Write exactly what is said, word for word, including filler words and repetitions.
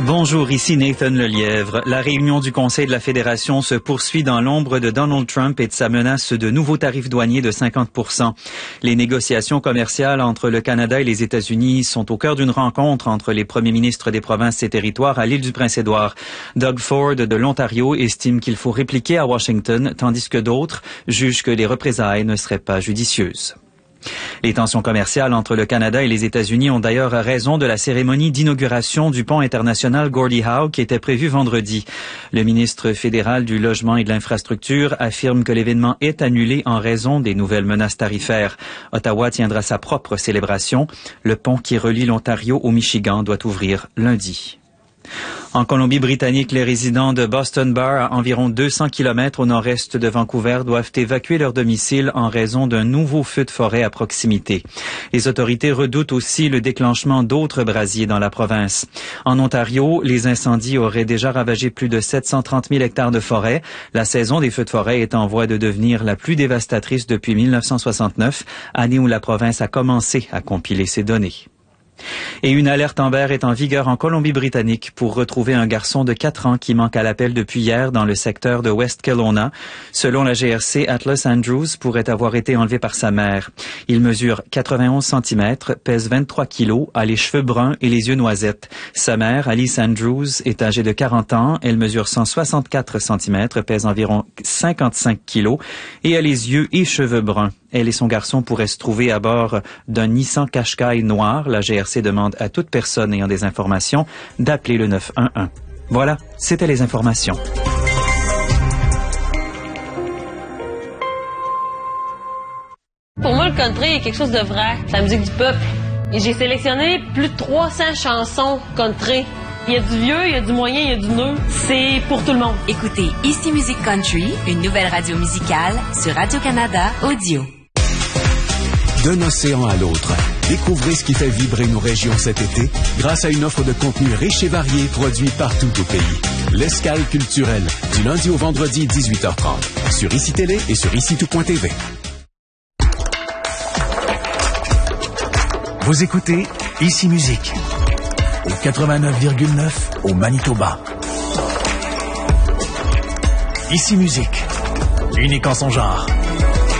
Bonjour, ici Nathan Lelièvre. La réunion du Conseil de la Fédération se poursuit dans l'ombre de Donald Trump et de sa menace de nouveaux tarifs douaniers de cinquante pour cent. Les négociations commerciales entre le Canada et les États-Unis sont au cœur d'une rencontre entre les premiers ministres des provinces et territoires à l'île du Prince-Édouard. Doug Ford de l'Ontario estime qu'il faut répliquer à Washington, tandis que d'autres jugent que les représailles ne seraient pas judicieuses. Les tensions commerciales entre le Canada et les États-Unis ont d'ailleurs raison de la cérémonie d'inauguration du pont international Gordie Howe qui était prévue vendredi. Le ministre fédéral du Logement et de l'Infrastructure affirme que l'événement est annulé en raison des nouvelles menaces tarifaires. Ottawa tiendra sa propre célébration. Le pont qui relie l'Ontario au Michigan doit ouvrir lundi. En Colombie-Britannique, les résidents de Boston Bar, à environ deux cents kilomètres au nord-est de Vancouver, doivent évacuer leur domicile en raison d'un nouveau feu de forêt à proximité. Les autorités redoutent aussi le déclenchement d'autres brasiers dans la province. En Ontario, les incendies auraient déjà ravagé plus de sept cent trente mille hectares de forêt. La saison des feux de forêt est en voie de devenir la plus dévastatrice depuis mille neuf cent soixante-neuf, année où la province a commencé à compiler ses données. Et une alerte Amber est en vigueur en Colombie-Britannique pour retrouver un garçon de quatre ans qui manque à l'appel depuis hier dans le secteur de West Kelowna. Selon la G R C, Atlas Andrews pourrait avoir été enlevé par sa mère. Il mesure quatre-vingt-onze centimètres, pèse vingt-trois kilos, a les cheveux bruns et les yeux noisettes. Sa mère, Alice Andrews, est âgée de quarante ans. Elle mesure cent soixante-quatre centimètres, pèse environ cinquante-cinq kilos et a les yeux et cheveux bruns. Elle et son garçon pourraient se trouver à bord d'un Nissan Qashqai noir. La G R C demande à toute personne ayant des informations d'appeler le neuf un un. Voilà, c'était les informations. Pour moi, le country est quelque chose de vrai. C'est la musique du peuple. Et j'ai sélectionné plus de trois cents chansons country. Il y a du vieux, il y a du moyen, il y a du neuf. C'est pour tout le monde. Écoutez Ici Musique Country, une nouvelle radio musicale sur Radio-Canada Audio. D'un océan à l'autre, découvrez ce qui fait vibrer nos régions cet été grâce à une offre de contenu riche et varié produit partout au pays. L'Escale culturelle, du lundi au vendredi dix-huit heures trente, sur Ici Télé et sur ici tout point t v. Vous écoutez Ici Musique, au quatre-vingt-neuf virgule neuf au Manitoba. Ici Musique, unique en son genre.